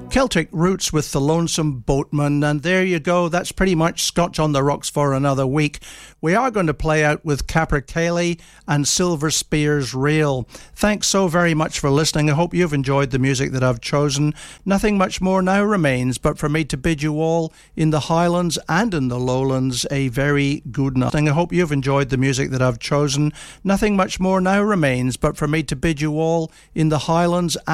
Celtic Roots with The Lonesome Boatman, and there you go. That's pretty much Scotch on the Rocks for another week. We are going to play out with Capercaillie and Silver Spears Rail. Thanks so very much for listening. I hope you've enjoyed the music that I've chosen. Nothing much more now remains but for me to bid you all in the Highlands and in the Lowlands a very good night. I hope you've enjoyed the music that I've chosen. Nothing much more now remains but for me to bid you all in the Highlands